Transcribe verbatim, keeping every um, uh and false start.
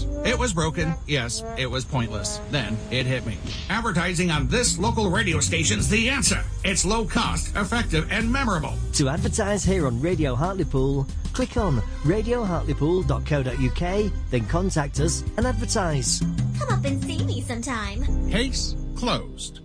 fridge. It was broken. Yes, it was pointless. Then it hit me. Advertising on this local radio station's the answer. It's low cost, effective, and memorable. To advertise here on Radio Hartlepool, click on radio hartlepool dot co dot uk, then contact us and advertise. Come up and see me sometime. Case closed.